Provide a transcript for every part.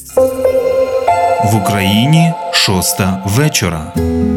В Україні 6 вечора.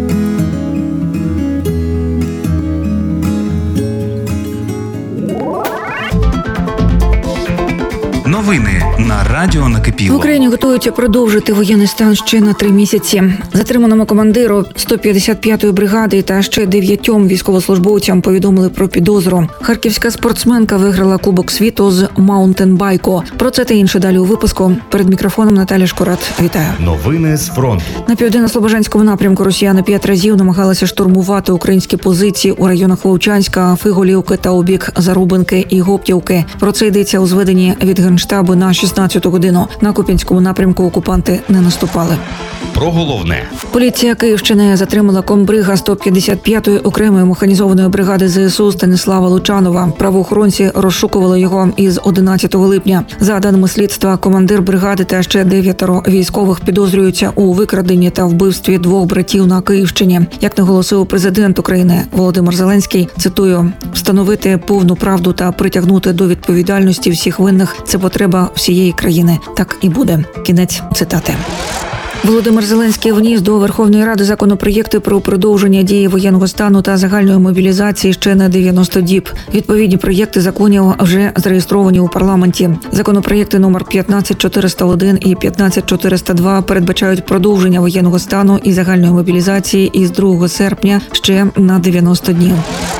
Новини на радіо Накипіло. В Україні готуються продовжити воєнний стан ще на 3 місяці. Затриманому командиру 155-ї бригади та ще 9 військовослужбовцям повідомили про підозру. Харківська спортсменка виграла Кубок світу з маунтенбайку. Про це та інше далі у випуску. Перед мікрофоном Наталя Шкурат. Вітаю. Новини з фронту. На південно-слобожанському напрямку росіяни 5 разів намагалися штурмувати українські позиції у районах Вовчанська, Фиголівки та у бік Зарубинки і Гоптівки. Про це йдеться у зведенні від Генштабу на 16-ту годину. На Куп'янському напрямку окупанти не наступали. Про головне. Поліція Київщини затримала комбрига 155-ї окремої механізованої бригади ЗСУ Станіслава Лучанова. Правоохоронці розшукували його із 11 липня. За даними слідства, командир бригади та ще 9 військових підозрюються у викраденні та вбивстві 2 братів на Київщині. Як наголосив президент України Володимир Зеленський, цитую, «Встановити повну правду та притягнути до відповідальності всіх винних – це потреба всієї країни. Так і буде». Кінець цитати. Володимир Зеленський вніс до Верховної Ради законопроєкти про продовження дії воєнного стану та загальної мобілізації ще на 90 діб. Відповідні проєкти законів вже зареєстровані у парламенті. Законопроєкти номер 15401 і 15402 передбачають продовження воєнного стану і загальної мобілізації із 2 серпня ще на 90 днів.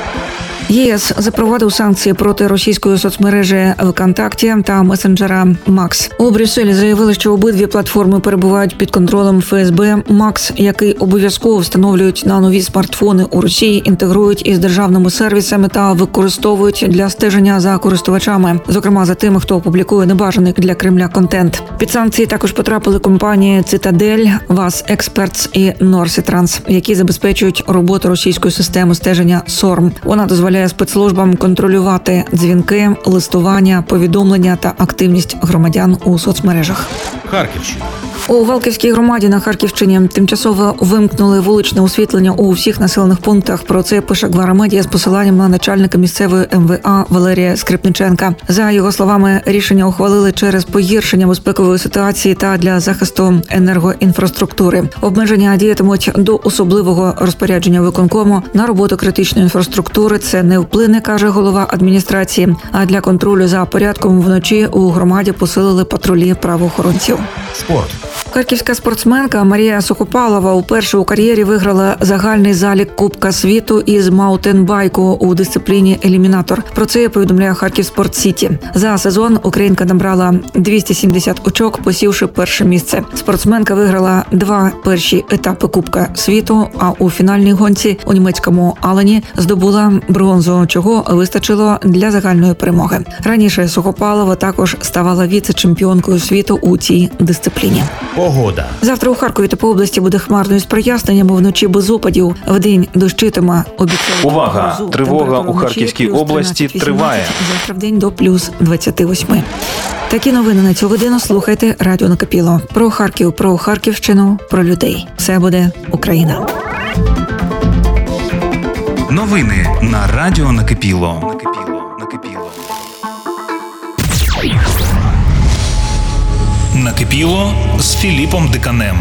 ЄС запровадив санкції проти російської соцмережі ВКонтакті та месенджера Макс. У Брюсселі заявили, що обидві платформи перебувають під контролем ФСБ. Макс, який обов'язково встановлюють на нові смартфони у Росії, інтегрують із державними сервісами та використовують для стеження за користувачами, зокрема за тими, хто публікує небажаний для Кремля контент. Під санкції також потрапили компанії Цитадель, ВАС Експертс і Норсітранс, які забезпечують роботу російської системи стеження СОРМ. Вона дозволяє спецслужбам контролювати дзвінки, листування, повідомлення та активність громадян у соцмережах. Харківщина. У Валківській громаді на Харківщині тимчасово вимкнули вуличне освітлення у всіх населених пунктах. Про це пише Гвара Медіа з посиланням на начальника місцевої МВА Валерія Скрипниченка. За його словами, рішення ухвалили через погіршення безпекової ситуації та для захисту енергоінфраструктури. Обмеження діятимуть до особливого розпорядження виконкому на роботу критичної інфраструктури. Це не вплине, каже голова адміністрації. А для контролю за порядком вночі у громаді посилили патрулі правоохоронців. Спорт. Харківська спортсменка Марія Сухопалова уперше у кар'єрі виграла загальний залік Кубка світу із маунтенбайку у дисципліні елімінатор. Про це повідомляє Харків Спорт Сіті. За сезон українка набрала 270 очок, посівши перше місце. Спортсменка виграла 2 перші етапи Кубка світу, а у фінальній гонці у німецькому Алені здобула бронзу, чого вистачило для загальної перемоги. Раніше Сухопалова також ставала віце-чемпіонкою світу у цій дисципліні. Погода. Завтра у Харкові та по області буде хмарно із проясненнями, вночі без опадів, вдень дощитиме. Увага! Тривога у Харківській області триває. Завтра вдень до плюс 28. Такі новини на цю годину слухайте Радіо Накипіло. Про Харків, про Харківщину, про людей. Все буде Україна. Новини на радіо Накипіло. Накипіло з Філіпом Диканем.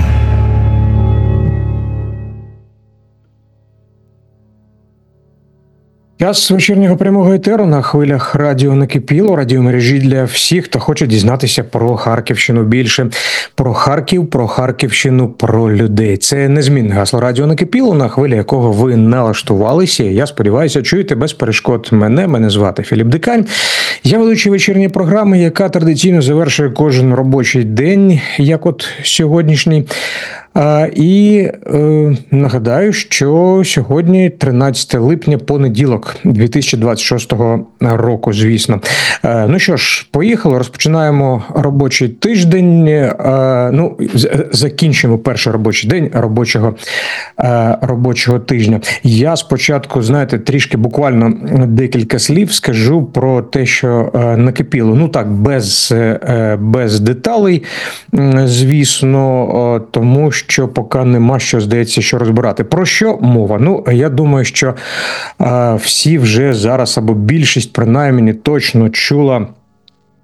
Час вечірнього прямого етеру на хвилях Радіо Накипіло, радіомережі для всіх, хто хоче дізнатися про Харківщину більше. Про Харків, про Харківщину, про людей. Це незмінне гасло Радіо Накипіло, на хвилі якого ви налаштувалися. Я сподіваюся, чуєте без перешкод мене. Мене звати Філіп Дикань. Я ведучий вечірньої програми, яка традиційно завершує кожен робочий день, як от сьогоднішній. І нагадаю, що сьогодні 13 липня, понеділок 2026 року, звісно. Ну що ж, поїхали, розпочинаємо робочий тиждень. Закінчимо перший робочий день робочого тижня. Я спочатку, знаєте, трішки буквально декілька слів скажу про те, що накипіло. Ну так, без деталей, звісно, тому що поки нема що, здається, що розбирати. Про що мова? Ну, я думаю, що всі вже зараз, або більшість, принаймні, точно чула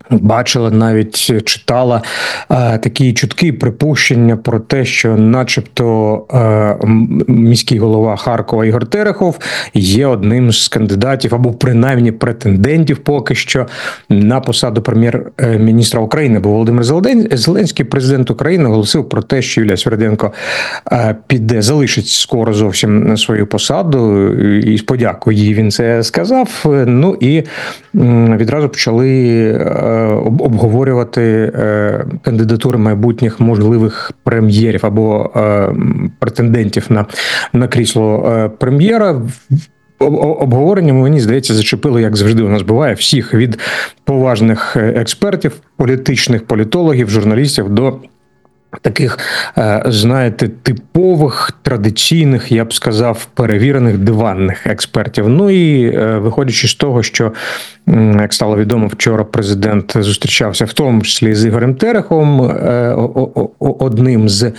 бачила, навіть читала такі чуткі припущення про те, що начебто міський голова Харкова Ігор Терехов є одним з кандидатів, або принаймні претендентів поки що на посаду прем'єр-міністра України. Бо Володимир Зеленський, президент України, оголосив про те, що Юлія Сверденко залишить скоро зовсім свою посаду, і з подякою їй він це сказав. Ну і відразу почали обговорювати кандидатури майбутніх можливих прем'єрів або претендентів на крісло прем'єра. Обговорення, мені здається, зачепило, як завжди у нас буває, всіх від поважних експертів, політичних політологів, журналістів до таких, знаєте, типових, традиційних, я б сказав, перевірених диванних експертів. Ну і виходячи з того, що, як стало відомо, вчора президент зустрічався в тому числі з Ігорем Тереховим, одним з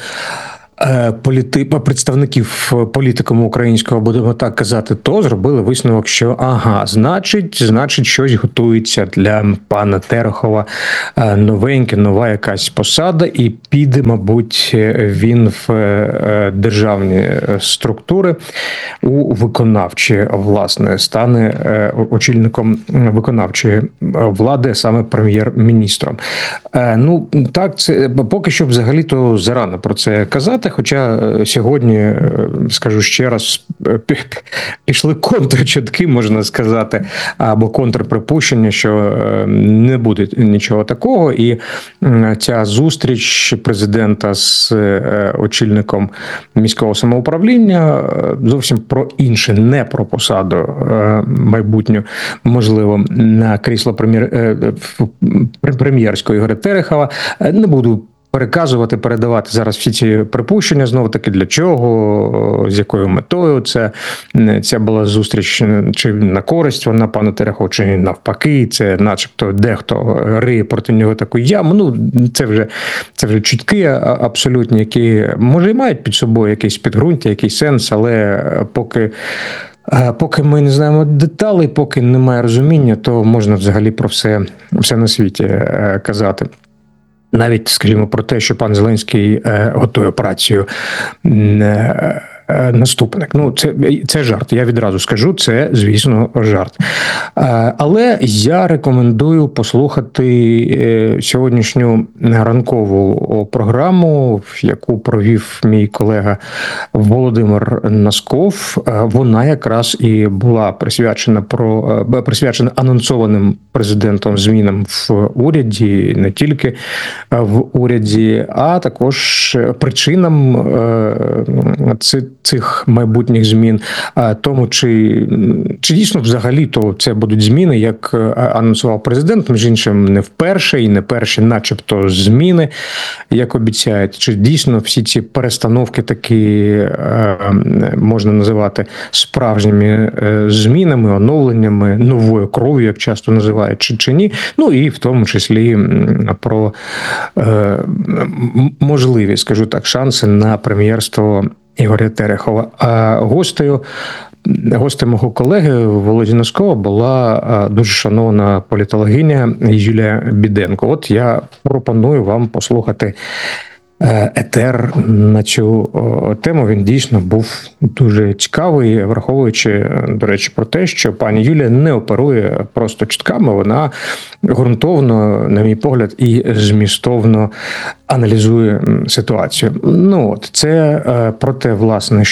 представників політикуму українського, будемо так казати, то зробили висновок, що значить щось готується для пана Терехова, нова якась посада, і піде, мабуть, він в державні структури, у виконавчі, власне, стане очільником виконавчої влади, саме прем'єр-міністром. Ну, так, це поки що взагалі-то зарано про це казати. Хоча сьогодні, скажу ще раз, пішли контрчутки, можна сказати, або контрприпущення, що не буде нічого такого. І ця зустріч президента з очільником міського самоуправління зовсім про інше, не про посаду майбутню, можливо, на крісло прем'єрського Ігоря Терехова. Не буду передавати зараз всі ці припущення, знову-таки, для чого, з якою метою ця була зустріч, чи на користь вона пану Терехову, чи навпаки, це начебто дехто риє проти нього таку яму. Ну, це вже чутки абсолютні, які, може, і мають під собою якесь підґрунтя, якийсь сенс, але поки ми не знаємо деталей, поки немає розуміння, то можна взагалі про все на світі казати. Навіть, скажімо, про те, що пан Зеленський готує операцію наступник. Ну, це жарт. Я відразу скажу, це, звісно, жарт. Але я рекомендую послухати сьогоднішню ранкову програму, яку провів мій колега Володимир Носков. Вона якраз і була присвячена анонсованим президентом змінам в уряді, не тільки в уряді, а також причинам цих майбутніх змін, тому чи дійсно взагалі то це будуть зміни, як анонсував президент, між іншим не вперше і не перші начебто зміни, як обіцяють, чи дійсно всі ці перестановки такі можна називати справжніми змінами, оновленнями, новою кров'ю, як часто називають, чи ні. Ну і в тому числі про можливі, скажу так, шанси на прем'єрство Ігоря Терехова. А гостем мого колеги Володі Носкова була дуже шановна політологиня Юлія Біденко. От я пропоную вам послухати етер на цю тему. Він дійсно був дуже цікавий, враховуючи, до речі, про те, що пані Юлія не оперує просто чутками, вона ґрунтовно, на мій погляд, і змістовно аналізує ситуацію. Ну от, це про те, власне,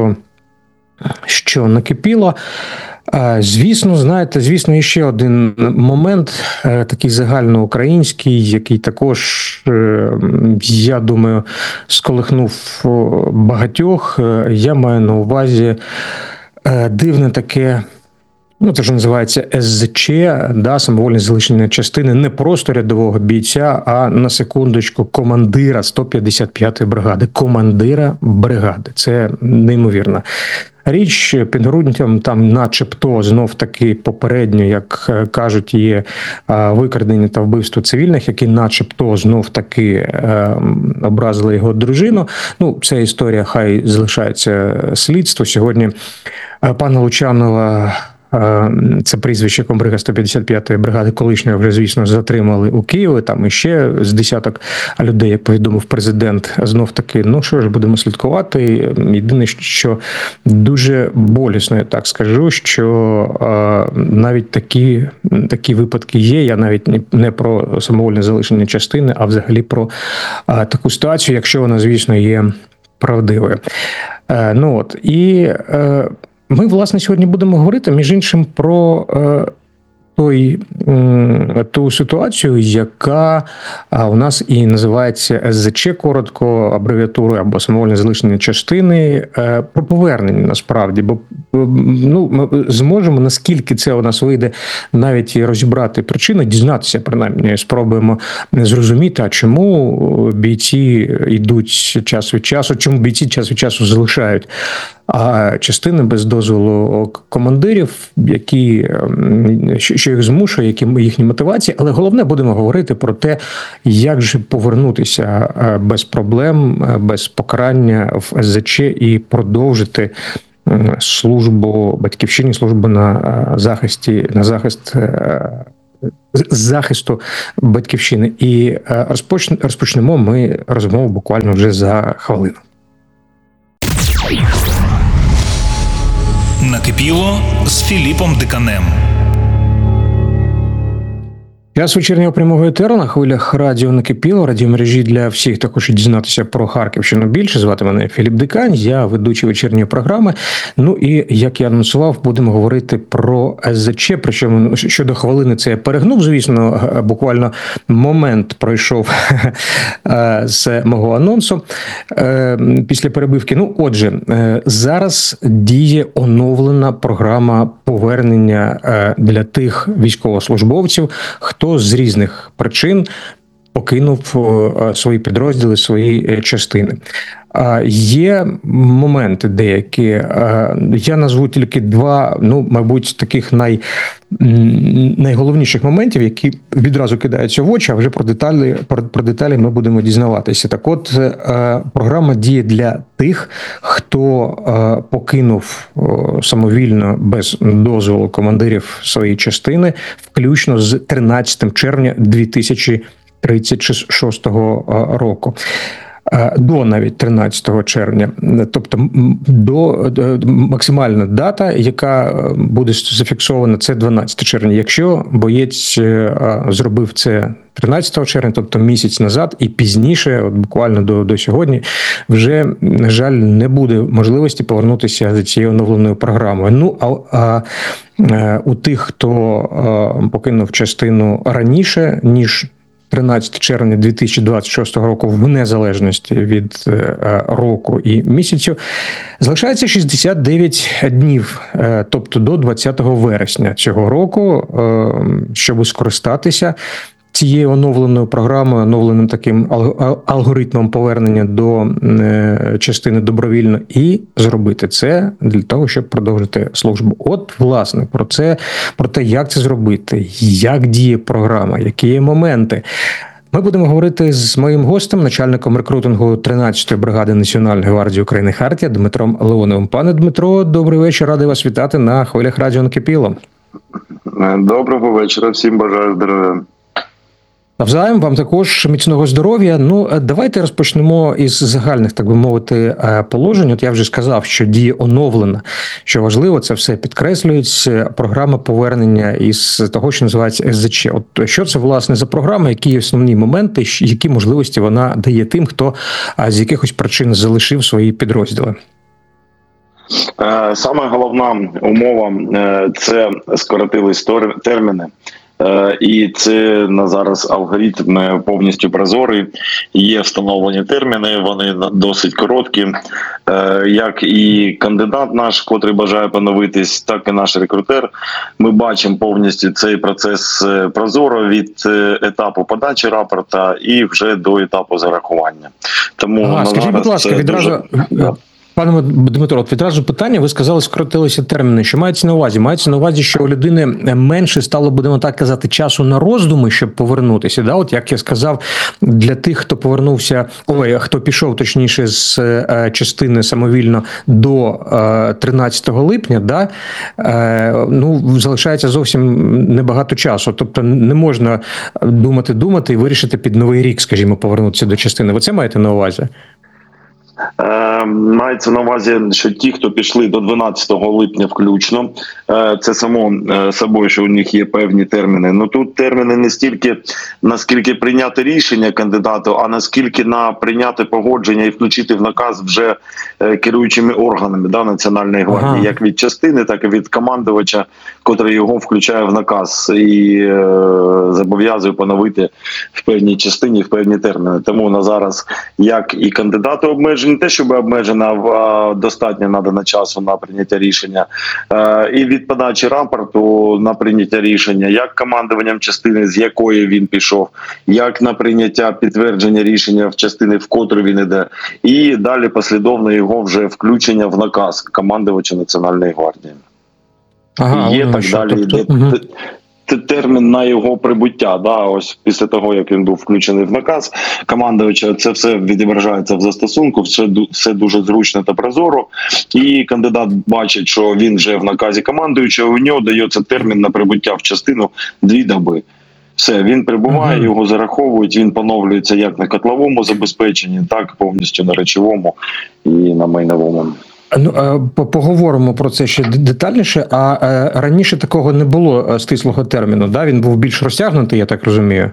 що накипіло. Звісно, і ще один момент, такий загальноукраїнський, який також, я думаю, сколихнув багатьох. Я маю на увазі дивне таке, ну, це ж називається СЗЧ, самовольне залишення частини, не просто рядового бійця, а, на секундочку, командира 155-ї бригади. Командира бригади. Це неймовірна річ. Під грудням там начебто знов-таки попередньо, як кажуть, є викрадення та вбивство цивільних, які начебто знов-таки образили його дружину. Ну, ця історія хай залишається слідство. Сьогодні пана Лучанова це прізвище комбрига 155-ї бригади колишнього вже, звісно, затримали у Києві, там іще з десяток людей, як повідомив президент, знов таки, ну що ж, будемо слідкувати. Єдине, що дуже болісно, я так скажу, що навіть такі випадки є, я навіть не про самовольне залишення частини, а взагалі про таку ситуацію, якщо вона, звісно, є правдивою. Ну от, і ми, власне, сьогодні будемо говорити, між іншим, про ту ситуацію, яка у нас і називається СЗЧ, коротко, абревіатурою, або самовольне залишення частини, про повернення, насправді. Бо ну, ми зможемо, наскільки це у нас вийде, навіть і розібрати причини, дізнатися, принаймні, спробуємо зрозуміти, а чому бійці йдуть час від часу, чому бійці час від часу залишають частини без дозволу командирів, що їх змушує, які їхні мотивації. Але головне, будемо говорити про те, як же повернутися без проблем, без покарання в СЗЧ і продовжити службу батьківщині, службу на захисту батьківщини. І розпочнемо ми розмову буквально вже за хвилину. Накипіло з Філіпом Диканем. Час вечірнього прямого етеру на хвилях радіо Накипіло, радіомережі для всіх, хто хоче дізнатися про Харківщину більше. Звати мене Філіп Дикань, я ведучий вечірньої програми. Ну і, як я анонсував, будемо говорити про СЗЧ, причому щодо хвилини це я перегнув, звісно, буквально момент пройшов з мого анонсу після перебивки. Ну, отже, зараз діє оновлена програма повернення для тих військовослужбовців, хто з різних причин покинув свої підрозділи, свої частини. Є моменти деякі, я назву тільки два, ну, мабуть, таких найголовніших моментів, які відразу кидаються в очі, а вже про деталі ми будемо дізнаватися. Так от, програма діє для тих, хто покинув самовільно, без дозволу командирів своєї частини, включно з 13 червня 2036 року. До навіть 13 червня, тобто до максимальна дата, яка буде зафіксована, це 12 червня. Якщо боєць зробив це 13 червня, тобто місяць назад, і пізніше, от буквально до сьогодні, вже, на жаль, не буде можливості повернутися за цією оновленою програмою. Ну, а у тих, хто покинув частину раніше, ніж 13 червня 2026 року, в незалежності від року і місяцю, залишається 69 днів, тобто до 20 вересня цього року, щоб скористатися цією оновленою програмою, оновленим таким алгоритмом повернення до частини добровільно, і зробити це для того, щоб продовжити службу. От, власне, про те, як це зробити, як діє програма, які є моменти. Ми будемо говорити з моїм гостем, начальником рекрутингу 13-ї бригади Національної гвардії України «Хартія» Дмитром Леоновим. Пане Дмитро, добрий вечір, радий вас вітати на хвилях радіо Накипіло. Доброго вечора, всім бажаю здоров'я. Навзаєм, вам також міцного здоров'я. Ну, давайте розпочнемо із загальних, так би мовити, положень. От я вже сказав, що діє оновлена, що важливо, це все підкреслюється, програма повернення із того, що називається СЗЧ. От що це, власне, за програма, які є основні моменти, які можливості вона дає тим, хто з якихось причин залишив свої підрозділи? Саме головна умова – це скоротились терміни. І це на зараз алгоритм повністю прозорий. Є встановлені терміни, вони досить короткі. Як і кандидат наш, котрий бажає поновитись, так і наш рекрутер. Ми бачимо повністю цей процес прозоро від етапу подачі рапорта і вже до етапу зарахування. Тому скажіть, будь ласка, відразу... Пане Дмитро, от відразу питання, ви сказали, скоротилися терміни. Що мається на увазі? Мається на увазі, що у людини менше стало, будемо так казати, часу на роздуми, щоб повернутися. Да? От як я сказав, для тих, хто повернувся, хто пішов, точніше, з частини самовільно до 13 липня, да? Залишається зовсім небагато часу. Тобто не можна думати і вирішити під Новий рік, скажімо, повернутися до частини. Ви це маєте на увазі? Мається на увазі, що ті, хто пішли до 12 липня включно, це само собою, що у них є певні терміни. Ну тут терміни не стільки, наскільки прийняти рішення кандидату, а наскільки на прийняти погодження і включити в наказ вже керуючими органами Національної гвардії, як від частини, так і від командувача, котрий його включає в наказ і зобов'язує поновити в певній частині, в певні терміни. Тому на зараз, як і кандидату обмежені, не те, щоб обмежена, а достатньо надано часу на прийняття рішення, і від подачі рапорту на прийняття рішення, як командуванням частини, з якої він пішов, як на прийняття підтвердження рішення в частини, в котру він іде, і далі послідовно його вже включення в наказ командувача Національної гвардії. І є так далі. Термін на його прибуття, ось після того, як він був включений в наказ командувача, це все відображається в застосунку, все дуже зручно та прозоро, і кандидат бачить, що він вже в наказі командуючого, у нього дається термін на прибуття в частину 2 доби. Все, він прибуває, його зараховують, він поновлюється як на котловому забезпеченні, так повністю на речовому і на майновому. Поговоримо про це ще детальніше, а раніше такого не було стислого терміну, да? Він був більш розтягнутий, я так розумію?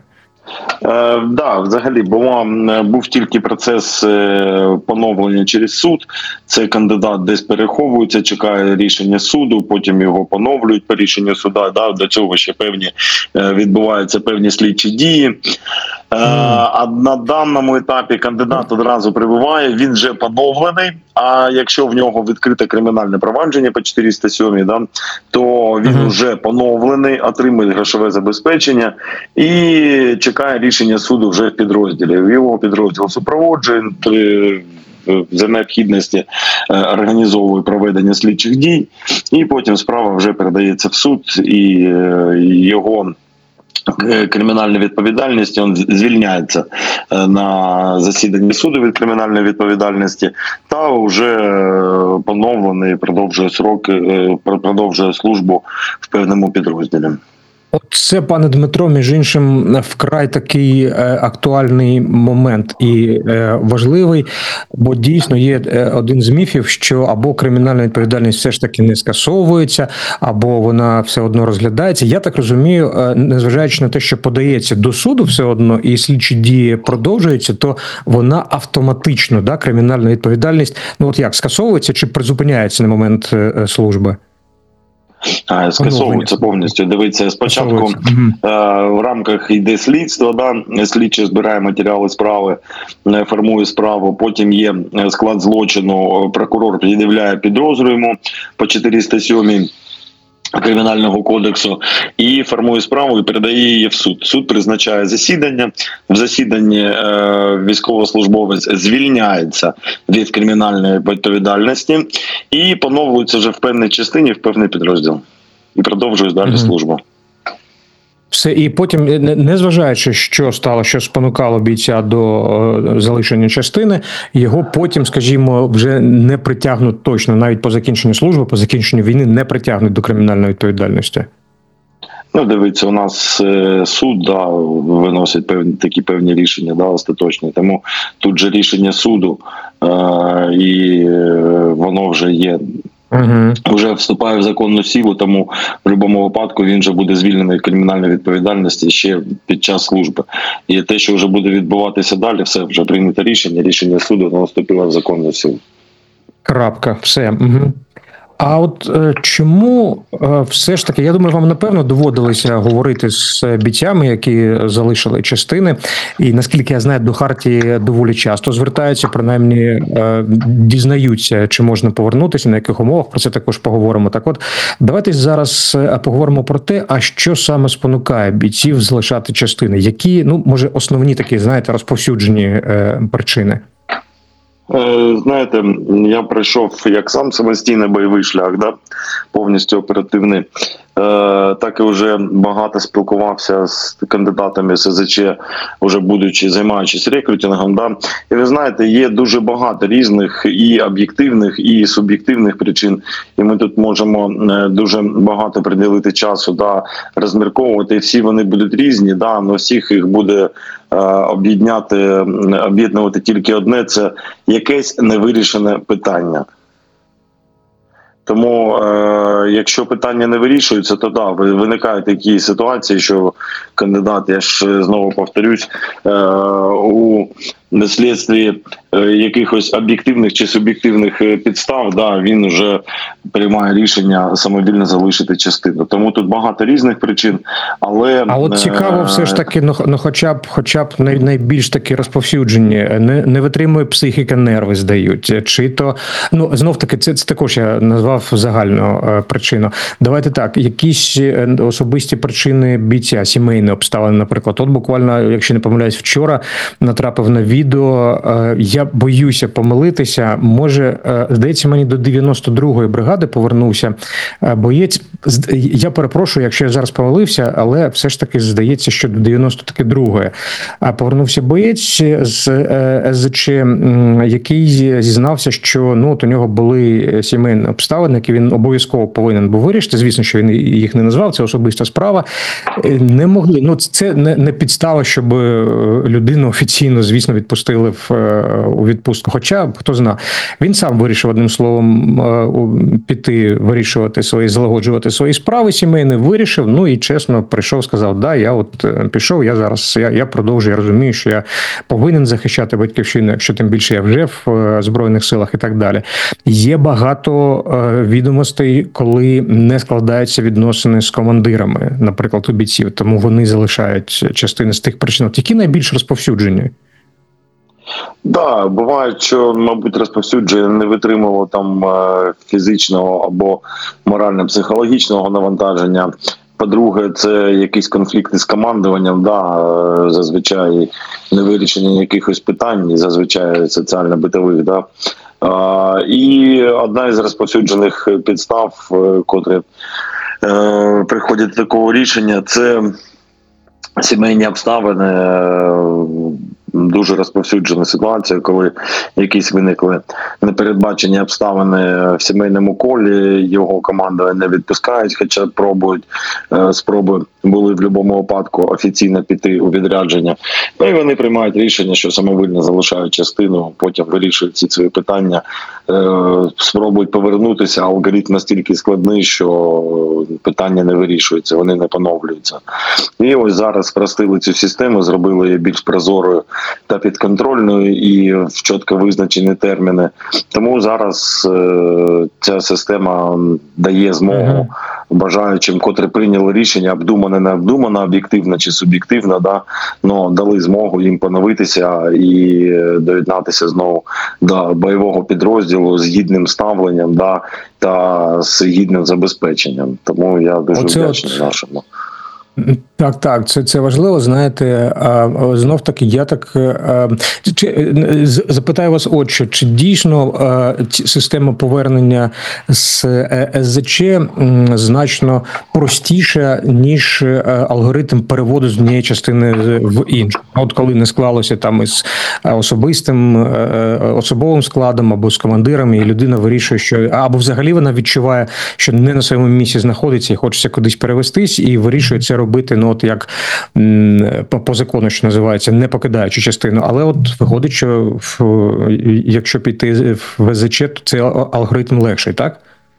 Взагалі був тільки процес поновлення через суд. Це кандидат десь переховується, чекає рішення суду, потім його поновлюють по рішенню суда. До цього ще відбуваються певні слідчі дії. А на даному етапі кандидат одразу прибуває, він вже поновлений, а якщо в нього відкрите кримінальне провадження по 407, то він вже поновлений, отримує грошове забезпечення і чекає рішення суду вже в підрозділі. Його підрозділ супроводжує, за необхідності організовує проведення слідчих дій, і потім справа вже передається в суд, і його кримінальна відповідальність, він звільняється на засіданні суду від кримінальної відповідальності та вже поновлений, продовжує службу в певному підрозділі. Це, пане Дмитро, між іншим, вкрай такий актуальний момент і важливий, бо дійсно є один з міфів, що або кримінальна відповідальність все ж таки не скасовується, або вона все одно розглядається. Я так розумію, незважаючи на те, що подається до суду все одно і слідчі дії продовжуються, то вона автоматично, кримінальна відповідальність, скасовується чи призупиняється на момент служби? Скасовується повністю. Дивіться, спочатку в рамках йде слідство, слідчий збирає матеріали справи, формує справу, потім є склад злочину, прокурор пред'являє підозру йому по 407 Кримінального кодексу і формує справу і передає її в суд. Суд призначає засідання. В засіданні військовослужбовець звільняється від кримінальної відповідальності і поновлюється вже в певній частині, в певний підрозділ. І продовжує далі службу. Все, і потім, незважаючи, що стало, що спонукало бійця до залишення частини, його потім, скажімо, вже не притягнуть точно, навіть по закінченню служби, по закінченню війни не притягнуть до кримінальної відповідальності. Дивіться, у нас суд виносить певні рішення остаточні, тому тут же рішення суду, і воно вже є. Вже вступає в законну силу, тому в будь-якому випадку він вже буде звільнений від кримінальної відповідальності ще під час служби. І те, що вже буде відбуватися далі, все, вже прийнято рішення суду, воно вступило в законну силу. Крапка, все. А от чому все ж таки, я думаю, вам напевно доводилося говорити з бійцями, які залишили частини, і наскільки я знаю, до Хартії доволі часто звертаються, принаймні дізнаються, чи можна повернутися, на яких умовах, про це також поговоримо. Так от, давайте зараз поговоримо про те, а що саме спонукає бійців залишати частини, які, може, основні такі, розповсюджені причини? Знаєте, я пройшов як сам самостійний бойовий шлях, да, повністю оперативний, так і вже багато спілкувався з кандидатами СЗЧ, вже будучи, займаючись рекрутингом. Да. І ви знаєте, є дуже багато різних і об'єктивних, і суб'єктивних причин. І ми тут можемо дуже багато приділити часу, да, розмірковувати. І всі вони будуть різні, да, але всіх їх буде об'єднувати тільки одне – це якесь невирішене питання. Тому, якщо питання не вирішується, то да, виникають такі ситуації, що кандидат, я ж знову повторюсь, у наслідстві якихось об'єктивних чи суб'єктивних підстав, да, він вже приймає рішення самовільно залишити частину. Тому тут багато різних причин, але... А от цікаво все ж таки, хоча б найбільш такі розповсюджені, не витримує психіка, нерви здають. Чи то, знов таки, це також я назвав загальну причину. Давайте так, якісь особисті причини бійця, сімейні обставини, наприклад. От буквально, якщо не помиляюсь, вчора натрапив на відео, я боюся помилитися, може, здається, мені до 92-ї бригади повернувся боєць. Я перепрошую, якщо я зараз помилився, але все ж таки здається, що до 92-ї. Повернувся боєць з СЗЧ, який зізнався, що у нього були сімейні обставини, які він обов'язково повинен був вирішити. Звісно, що він їх не назвав, це особиста справа. Не могли, це не підстава, щоб людину офіційно, звісно, відпустили у відпустку. Хоча, хто знає, він сам вирішив, одним словом, піти вирішувати залагоджувати свої справи сімейні, вирішив, і чесно прийшов, сказав, да, я от пішов, я продовжую, я розумію, що я повинен захищати батьківщину, якщо тим більше я вже в Збройних силах і так далі. Є багато відомостей, коли не складаються відносини з командирами, наприклад, у бійців, тому вони залишають частини з тих причин, які найбільш розповсюджені. Да, буває, що, мабуть, розповсюдження не витримувало там фізичного або морально-психологічного навантаження. По-друге, це якісь конфлікти з командуванням, да, зазвичай невирішення якихось питань, зазвичай соціально-битових, да. І одна із розповсюджених підстав, котрі приходять до такого рішення, це сімейні обставини. Дуже розповсюджена ситуація, коли якісь виникли непередбачені обставини в сімейному колі, його команда не відпускають, хоча пробують, спроби були в будь-якому випадку офіційно піти у відрядження. І вони приймають рішення, що самовільно залишають частину, потім вирішують ці свої питання, спробують повернутися, а алгоритм настільки складний, що питання не вирішуються, вони не поновлюються. І ось зараз спростили цю систему, зробили її більш прозорою та підконтрольною і в чітко визначені терміни. Тому зараз ця система дає змогу бажаючим, котрі прийняли рішення, обдумане, не обдумане, об'єктивно чи суб'єктивно, да, но дали змогу їм поновитися і доєднатися знову до бойового підрозділу з гідним ставленням, да, та з гідним забезпеченням. Тому я дуже вдячний нашому. Так, це важливо, знаєте, знов таки я запитаю вас от що, чи дійсно система повернення з СЗЧ значно простіша, ніж алгоритм переводу з однієї частини в іншу? От коли не склалося там із особовим складом або з командирами, і людина вирішує, що або взагалі вона відчуває, що не на своєму місці знаходиться і хочеться кудись перевестись, і вирішує це робити, от як по закону, що називається, не покидаючи частину. Але от виходить, що якщо піти в СЗЧ, то цей алгоритм легший, так?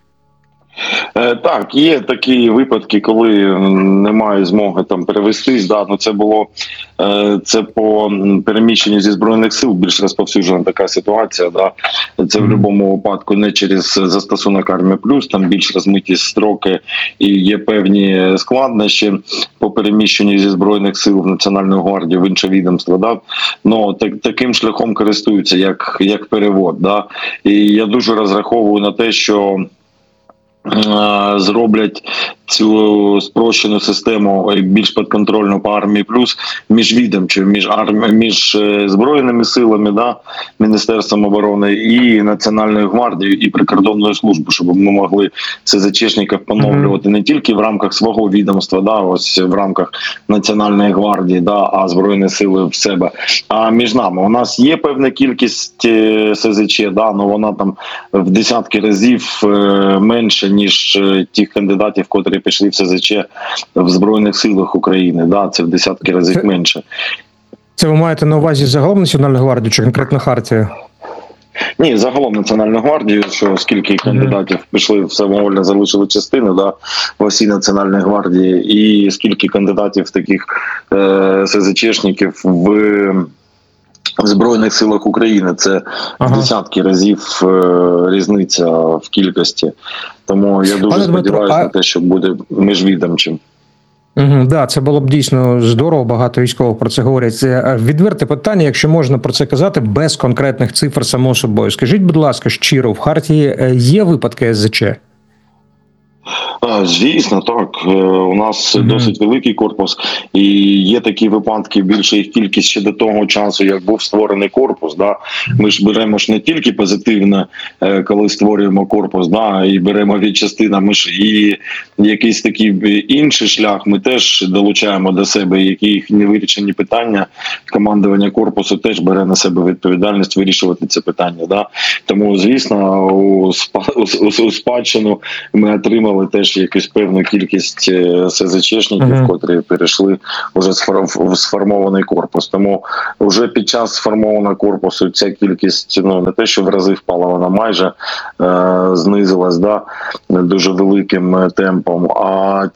Так, є такі випадки, коли немає змоги там перевестись. Да, ну це по переміщенню зі Збройних сил більш розповсюджена така ситуація. Да. Це в будь-якому випадку не через застосунок Армія Плюс, там більш розмиті строки і є певні складнощі по переміщенню зі Збройних сил в Національну гвардію в інше відомство. Да. Но таким шляхом користуються як перевод. Да. І я дуже розраховую на те, що зроблять цю спрощену систему більш підконтрольну по армії плюс міжвідомчу, між збройними силами, да, Міністерством оборони і Національною гвардією і прикордонною службою, щоб ми могли СЗЧшників поновлювати не тільки в рамках свого відомства, да, ось в рамках Національної гвардії, да, а Збройні сили в себе. А між нами у нас є певна кількість СЗЧ, да, але вона там в десятки разів менше, ніж тих кандидатів, котрі пішли в СЗЧ в Збройних силах України. Да, це в десятки разів менше. Це ви маєте на увазі загалом Національну гвардію чи конкретно Хартію? Ні, загалом Національну гвардію, що скільки кандидатів пішли, самовольно залишили частину, да, в усій Національній гвардії, і скільки кандидатів таких СЗЧшників в Збройних силах України. Це в десятки разів різниця в кількості. Тому я дуже сподіваюся на те, що буде міжвідомчим. Да, це було б дійсно здорово, багато військових про це говорять. Відверте питання, якщо можна про це казати, без конкретних цифр, само собою. Скажіть, будь ласка, щиро, в Хартії є випадки СЗЧ? Звісно, так. У нас досить великий корпус, і є такі випадки, більша їх кількість ще до того часу, як був створений корпус. Да? Ми ж беремо ж не тільки позитивне, коли створюємо корпус, да? І беремо від частини, ми ж і якийсь такий інший шлях ми теж долучаємо до себе, які невирішені питання, командування корпусу теж бере на себе відповідальність вирішувати це питання. Да? Тому, звісно, у спадщину ми отримали теж якусь певну кількість СЗЧшників, котрі перейшли вже в сформований корпус. Тому вже під час сформованого корпусу ця кількість, ну, не те, що в рази впала, вона майже знизилась, да, дуже великим темпом. А